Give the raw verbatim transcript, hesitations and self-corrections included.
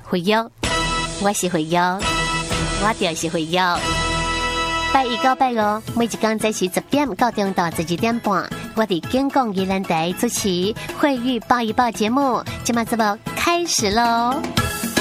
惠玉，我是惠玉，我就是惠玉。拜一到拜五，每一天早时十点到中到十二点半，我伫健康宜兰台主持惠玉报一报节目，今麦节目开始喽。